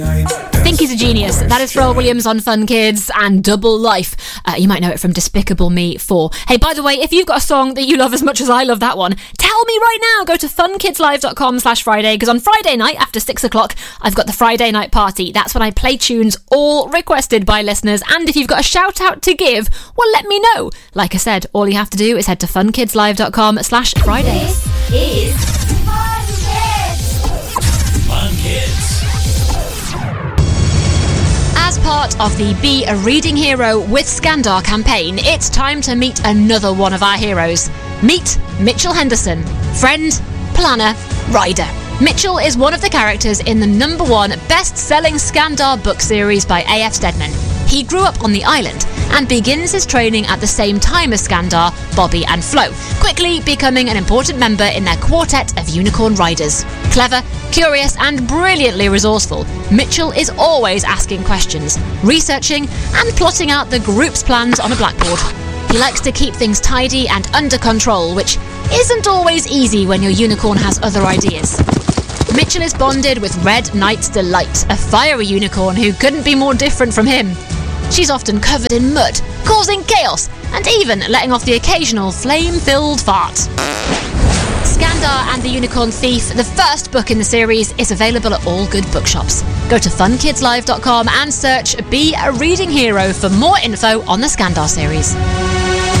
I think he's a genius. That is Pharrell Williams on Fun Kids and Double Life. You might know it from Despicable Me 4. Hey, by the way, if you've got a song that you love as much as I love that one, tell me right now. Go to funkidslive.com/Friday, because on Friday night after 6 o'clock, I've got the Friday night party. That's when I play tunes all requested by listeners. And if you've got a shout out to give, well, let me know. Like I said, all you have to do is head to funkidslive.com/Friday. This is Fun Kids. Fun Kids. As part of the Be a Reading Hero with Scandar campaign, it's time to meet another one of our heroes. Meet Mitchell Henderson, friend, planner, rider. Mitchell is one of the characters in the #1 best-selling Scandar book series by A.F. Stedman. He grew up on the island and begins his training at the same time as Scandar, Bobby and Flo, quickly becoming an important member in their quartet of unicorn riders. Clever, curious and brilliantly resourceful, Mitchell is always asking questions, researching and plotting out the group's plans on a blackboard. He likes to keep things tidy and under control, which isn't always easy when your unicorn has other ideas. Mitchell is bonded with Red Knight's Delight, a fiery unicorn who couldn't be more different from him. She's often covered in mud, causing chaos, and even letting off the occasional flame-filled fart. Scandar and the Unicorn Thief, the first book in the series, is available at all good bookshops. Go to funkidslive.com and search Be a Reading Hero for more info on the Scandar series.